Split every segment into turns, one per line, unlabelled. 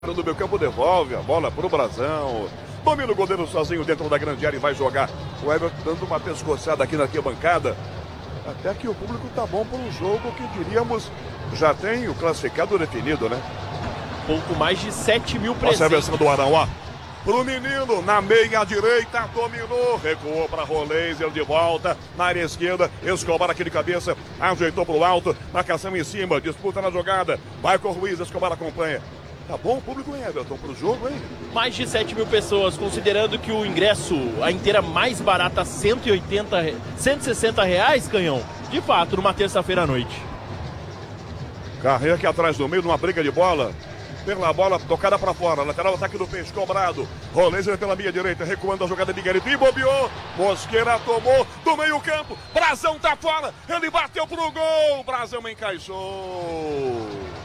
Do meu campo devolve a bola pro Brasão. Domina o goleiro sozinho dentro da grande área e vai jogar. O Everton dando uma pescoçada aqui na arquibancada. Até que o público tá bom para um jogo que diríamos já tem o classificado definido, né?
Pouco mais de 7 mil presentes.
Olha a versão do Arão, ó. Pro menino, na meia direita, dominou, recuou para Roleiser de volta, na área esquerda, Escobar aqui de cabeça, ajeitou pro alto, marcação em cima, disputa na jogada, vai com o Ruiz, Escobar acompanha. Tá bom o público, hein, Everton, pro jogo, hein?
Mais de 7 mil pessoas, considerando que o ingresso, a inteira mais barata, 160 reais, Canhão. De fato, numa terça-feira à noite.
Carreira aqui atrás do meio, numa briga de bola. Pela bola tocada para fora, lateral ataque do Peixe, cobrado. Roleiser pela meia direita, recuando a jogada de Miguelito e bobeou. Mosqueira tomou do meio campo, Brasão tá fora, ele bateu pro gol, Brasão encaixou.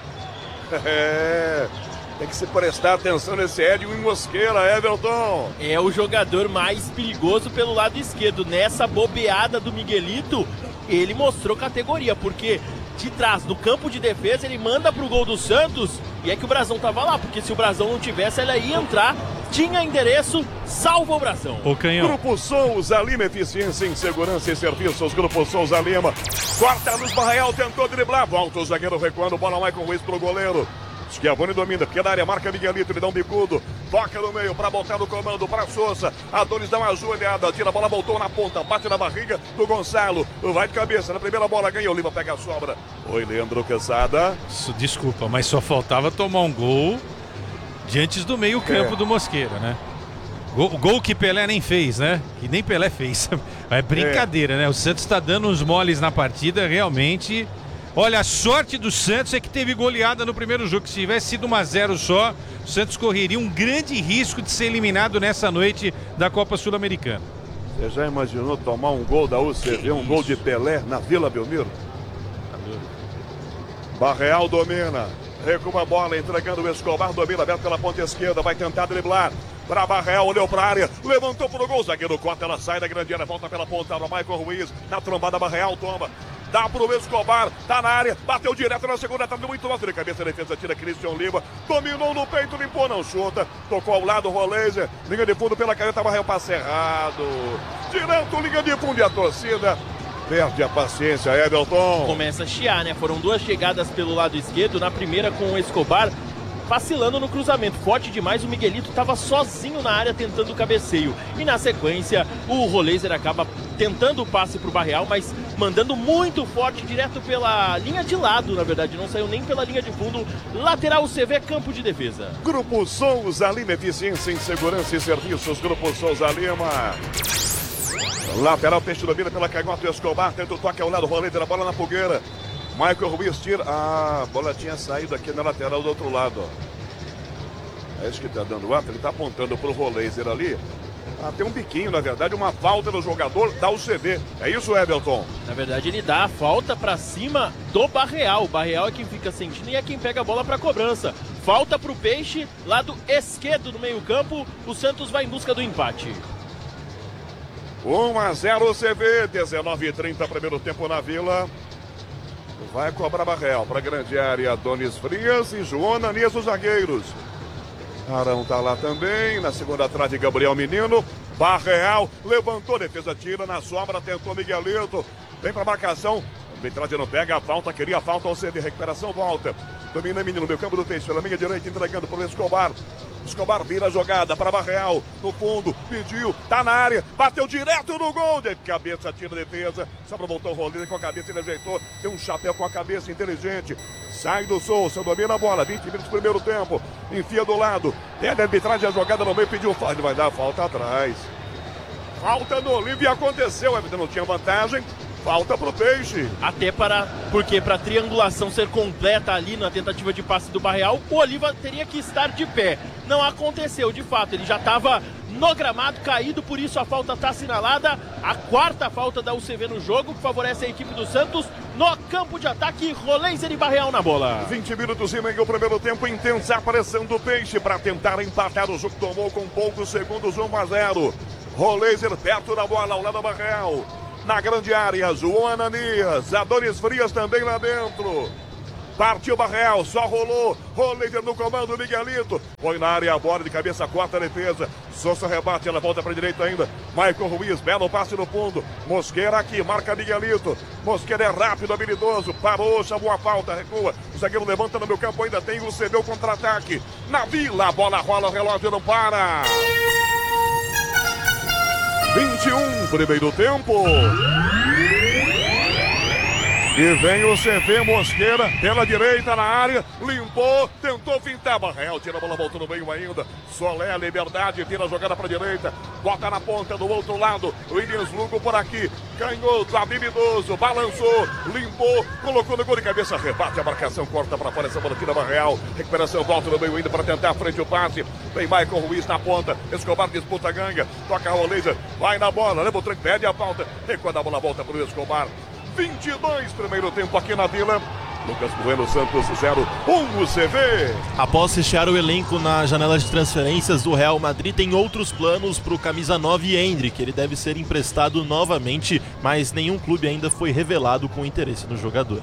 Tem que se prestar atenção nesse Edwin Mosqueira, Everton.
É o jogador mais perigoso pelo lado esquerdo. Nessa bobeada do Miguelito, ele mostrou categoria, porque de trás, do campo de defesa, ele manda pro gol do Santos, e é que o Brasão tava lá, porque se o Brasão não tivesse, ela ia entrar, tinha endereço, salva o Brasão.
O Canhão.
Grupo Souza Lima, eficiência em segurança e serviços. Grupo Souza Lima, corta Luiz Barrael, tentou driblar, volta o zagueiro recuando, bola lá com o Ruiz pro goleiro. Schiavone domina, porque na área marca Miguelito, ele dá um bicudo, toca no meio para botar no comando para Souza. Adonis dá uma ajoelhada, tira a bola, voltou na ponta, bate na barriga do Gonçalo, vai de cabeça, na primeira bola ganha, o Lima pega a sobra. Oi, Leandro Quesada.
Desculpa, mas só faltava tomar um gol diante do meio campo do Mosqueira, né? Gol que Pelé nem fez, né? Que nem Pelé fez. É brincadeira, né? O Santos está dando uns moles na partida, realmente. Olha, a sorte do Santos é que teve goleada no primeiro jogo. Se tivesse sido 1-0 só, o Santos correria um grande risco de ser eliminado nessa noite da Copa Sul-Americana.
Você já imaginou tomar um gol da UCV, um gol de Pelé na Vila Belmiro? Barreal domina, recua a bola, entregando o Escobar, domina aberto pela ponta esquerda, vai tentar driblar. Para Barreal, olhou para a área, levantou pro gol, zagueiro corta, ela sai da grande área, volta pela ponta para Michael Ruiz, na trombada Barreal, toma. Dá pro Escobar, tá na área, bateu direto na segunda, tá muito alto de cabeça, a defesa tira Christian Lima, dominou no peito, limpou, não chuta, tocou ao lado, Roleiser, linha de fundo pela caneta, Barreal, passe errado, direto, linha de fundo e a torcida perde a paciência, Everton.
Começa a chiar, né? Foram duas chegadas pelo lado esquerdo, na primeira com o Escobar vacilando no cruzamento, forte demais, o Miguelito estava sozinho na área tentando o cabeceio, e na sequência o Roleiser acaba tentando o passe para o Barreal, mas mandando muito forte, direto pela linha de lado, na verdade, não saiu nem pela linha de fundo, lateral CV, campo de defesa.
Grupo Souza Lima, eficiência em segurança e serviços, Grupo Souza Lima. Lateral, Peixe domina pela canhota, Escobar, tenta o toque ao lado, Roleiser, a bola na fogueira. Michael Ruiz tira. A bola tinha saído aqui na lateral do outro lado. Ó. É isso que tá dando o ato. Ele tá apontando pro Roleiser ali. Tem um biquinho, na verdade, uma falta do jogador da UCV. É isso, Everton?
Na verdade, ele dá a falta pra cima do Barreal. O Barreal é quem fica sentindo e é quem pega a bola pra cobrança. Falta pro Peixe, lado esquerdo do meio-campo. O Santos vai em busca do empate.
1-0 UCV, 19h30, primeiro tempo na Vila. Vai cobrar Barreal para a grande área, Adonis Frias e João Ananias, os zagueiros. Arão tá lá também, na segunda trave Gabriel Menino. Barreal levantou, defesa tira, na sombra tentou Miguelito. Vem para marcação, a arbitragem não pega a falta, queria a falta ao CD, recuperação, volta. Domina Menino, meio campo do Peixe, pela minha direita, entregando para o Escobar. Escobar vira a jogada para Barreal, no fundo, pediu, tá na área, bateu direto no gol, de cabeça, tira a defesa, só para voltar o Roleiser com a cabeça, ele ajeitou, tem um chapéu com a cabeça inteligente, sai do Souza, domina a bola, 20 minutos do primeiro tempo, enfia do lado, tem a arbitragem, a jogada no meio, pediu falta, vai dar falta atrás. Falta no Olívia, aconteceu, ainda não tinha vantagem. Falta pro Peixe.
Até porque para a triangulação ser completa ali na tentativa de passe do Barreal, o Oliva teria que estar de pé. Não aconteceu, de fato, ele já estava no gramado caído, por isso a falta está assinalada. A quarta falta da UCV no jogo, que favorece a equipe do Santos. No campo de ataque, Roleiser e Barreal na bola.
20 minutos e meio, o primeiro tempo, intensa pressão do Peixe para tentar empatar o jogo. Tomou com poucos segundos, 1-0. Roleiser perto da bola, ao lado do Barreal. Na grande área, João Ananias, Adonis Frias também lá dentro. Partiu Barreal, só rolou. Roleiser no comando, Miguelito. Foi na área, a bola de cabeça, corta a defesa. Souza rebate, ela volta para direita ainda. Michael Ruiz, belo passe no fundo. Mosqueira aqui, marca Miguelito. Mosqueira é rápido, habilidoso. Parou, chamou a falta, recua. O zagueiro levanta no meu campo, ainda tem o CB, o contra-ataque. Na Vila, a bola rola, o relógio não para. 21, primeiro tempo. E vem o CV Mosqueira pela direita na área, limpou, tentou fintar, Barreal tira a bola, voltou no meio ainda. Solé, Liberdade, tira a jogada para direita, bota na ponta do outro lado. Williams Lugo por aqui, canhoto, habilidoso, balançou, limpou, colocou no gol de cabeça, rebate a marcação, corta para fora essa bola, tira Barreal. Recuperação, volta no meio ainda para tentar a frente o passe. Vem Michael Ruiz na ponta, Escobar disputa, ganha, toca a Roleiser, vai na bola, leva o tranco, pede a falta, e quando a bola volta para o Escobar. 22, primeiro tempo aqui na Vila. Lucas Bueno, Santos 0-1 o CV.
Após fechar o elenco na janela de transferências do Real Madrid, tem outros planos para o camisa 9 Endrick. Ele deve ser emprestado novamente, mas nenhum clube ainda foi revelado com interesse no jogador.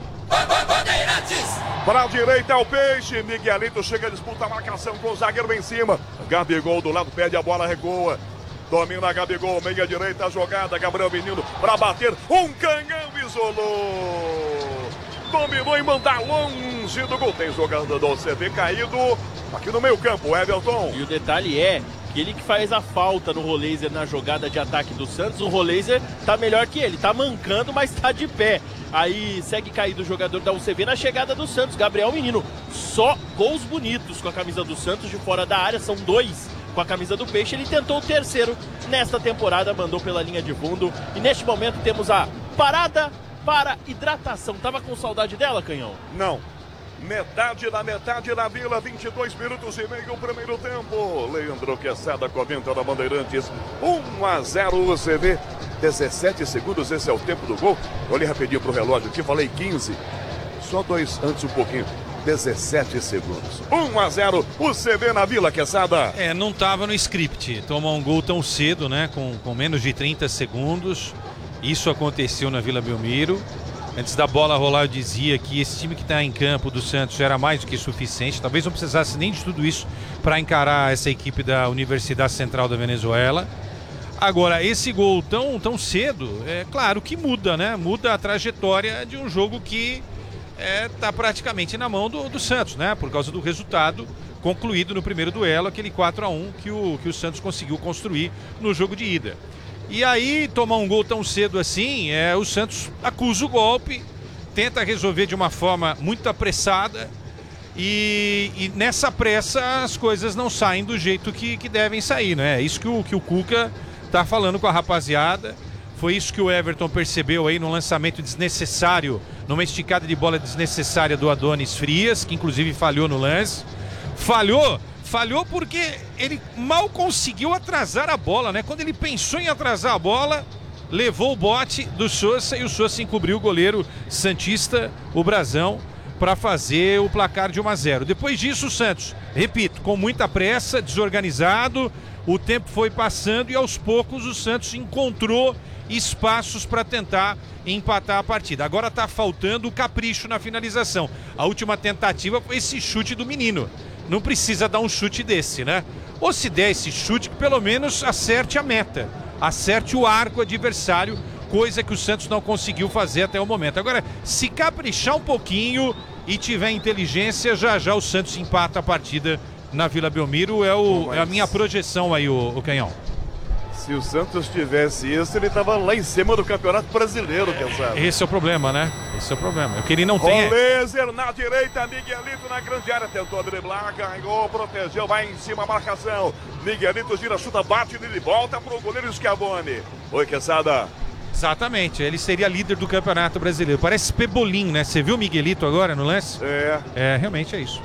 Para a direita é o Peixe, Miguelito chega a disputa, a marcação com o zagueiro em cima. Gabigol do lado, pede a bola, recua. Domina Gabigol, meia direita, a jogada, Gabriel Menino para bater, um canhão, isolou. Dominou e manda longe do gol. Tem jogada do CV caído aqui no meio campo, Everton.
E o detalhe é que ele que faz a falta no Roleiser na jogada de ataque do Santos. O Roleiser tá melhor que ele, tá mancando, mas tá de pé. Aí segue caído o jogador da UCV na chegada do Santos, Gabriel Menino. Só gols bonitos com a camisa do Santos de fora da área, são 2. Com a camisa do Peixe, ele tentou o terceiro nesta temporada, mandou pela linha de fundo. E neste momento temos a parada para hidratação. Tava com saudade dela, Canhão?
Não. Metade da Vila, 22 minutos e meio, primeiro tempo. Leandro Quesada comenta na Bandeirantes. 1-0 o CV. 17 segundos, esse é o tempo do gol. Olhei rapidinho pro relógio aqui, falei 15. Só 2 antes um pouquinho. 17 segundos. 1-0 o CV na Vila, Quesada.
Não estava no script. Tomar um gol tão cedo, né? Com menos de 30 segundos. Isso aconteceu na Vila Belmiro. Antes da bola rolar, eu dizia que esse time que está em campo do Santos era mais do que suficiente. Talvez não precisasse nem de tudo isso para encarar essa equipe da Universidade Central da Venezuela. Agora, esse gol tão cedo, é claro que muda, né? Muda a trajetória de um jogo que tá praticamente na mão do Santos, né? Por causa do resultado concluído no primeiro duelo, aquele 4-1 que o Santos conseguiu construir no jogo de ida. E aí, tomar um gol tão cedo assim, o Santos acusa o golpe, tenta resolver de uma forma muito apressada e nessa pressa as coisas não saem do jeito que devem sair, né? É isso que o Cuca tá falando com a rapaziada. Foi isso que o Everton percebeu aí no lançamento desnecessário, numa esticada de bola desnecessária do Adonis Frias, que inclusive falhou no lance. Falhou porque ele mal conseguiu atrasar a bola, né? Quando ele pensou em atrasar a bola, levou o bote do Sousa e o Sousa encobriu o goleiro santista, o Brazão, para fazer o placar de 1-0. Depois disso, o Santos, repito, com muita pressa, desorganizado, o tempo foi passando e aos poucos o Santos encontrou espaços para tentar empatar a partida. Agora está faltando o capricho na finalização. A última tentativa foi esse chute do Menino. Não precisa dar um chute desse, né? Ou se der esse chute, que pelo menos acerte a meta, acerte o arco adversário, coisa que o Santos não conseguiu fazer até o momento. Agora, se caprichar um pouquinho e tiver inteligência, já o Santos empata a partida na Vila Belmiro. É a minha projeção aí, o Canhão.
Se o Santos tivesse isso, ele estava lá em cima do Campeonato Brasileiro, sabe?
Esse é o problema, né? Esse é o problema. O que ele não tem
Roleiser na direita, Miguelito na grande área, tentou driblar, ganhou, protegeu, vai em cima a marcação. Miguelito gira, chuta, bate, ele volta pro goleiro Schiavone. Oi, Quesada.
Exatamente, ele seria líder do Campeonato Brasileiro. Parece Pebolim, né? Você viu o Miguelito agora no lance? Realmente é isso.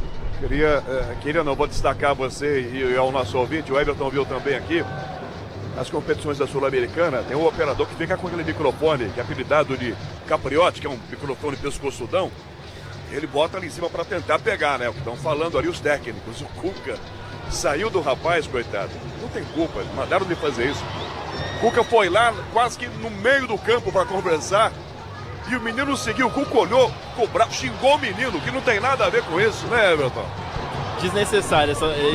Queria não, vou destacar você e ao nosso ouvinte, o Everton viu também aqui. Nas competições da Sul-Americana, tem um operador que fica com aquele microfone, que é apelidado de Capriote, que é um microfone pescoçudão. Ele bota ali em cima para tentar pegar, né? O que estão falando ali os técnicos. O Cuca saiu do rapaz, coitado. Não tem culpa, mandaram ele fazer isso. O Cuca foi lá, quase que no meio do campo para conversar. E o menino seguiu, o Cuca olhou, ficou bravo, xingou o menino, que não tem nada a ver com isso, né, Everton?
Desnecessário